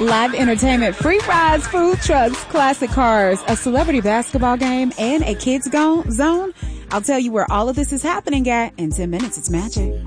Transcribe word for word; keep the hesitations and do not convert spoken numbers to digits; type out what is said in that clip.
Live entertainment, free rides, food trucks, classic cars, a celebrity basketball game, and a kids go- zone. I'll tell you where all of this is happening at in ten minutes. It's magic.